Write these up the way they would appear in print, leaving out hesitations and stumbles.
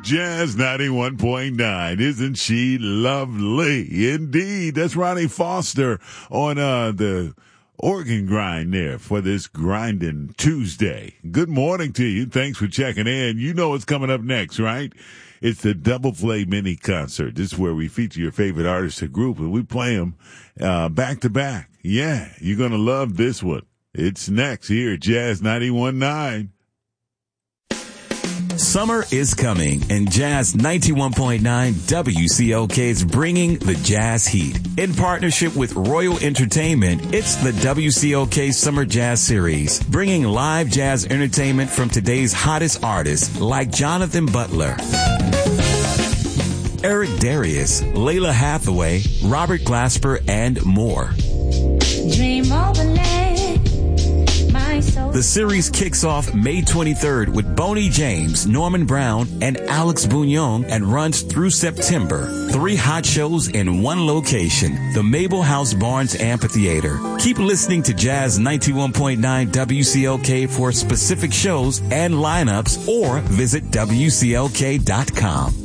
Jazz 91.9. Isn't she lovely? Indeed. That's Ronnie Foster on the organ grind there for this Grinding Tuesday. Good morning to you. Thanks for checking in. You know what's coming up next, right? It's the Double Play Mini Concert. This is where we feature your favorite artist or group, and we play them back to back. Yeah, you're going to love this one. It's next here at Jazz 91.9. Summer is coming, and Jazz 91.9 WCLK is bringing the Jazz Heat. In partnership with Royal Entertainment, it's the WCLK Summer Jazz Series, bringing live jazz entertainment from today's hottest artists like Jonathan Butler, Eric Darius, Layla Hathaway, Robert Glasper, and more. Dream overlay. The series kicks off May 23rd with Boney James, Norman Brown, and Alex Bouillon and runs through September. 3 hot shows in one location, the Mabel House Barnes Amphitheater. Keep listening to Jazz 91.9 WCLK for specific shows and lineups, or visit WCLK.com.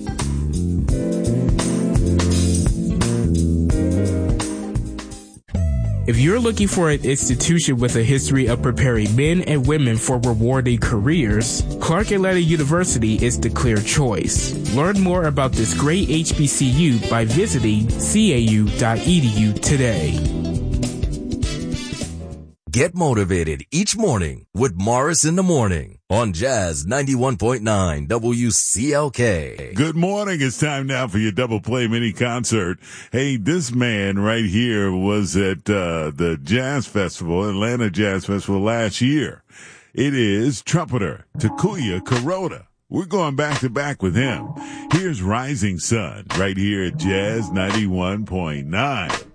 If you're looking for an institution with a history of preparing men and women for rewarding careers, Clark Atlanta University is the clear choice. Learn more about this great HBCU by visiting cau.edu today. Get motivated each morning with Morris in the Morning on Jazz 91.9 WCLK. Good morning. It's time now for your Double Play Mini Concert. Hey, this man right here was at the Jazz Festival, Atlanta Jazz Festival last year. It is trumpeter Takuya Kuroda. We're going back to back with him. Here's Rising Sun right here at Jazz 91.9.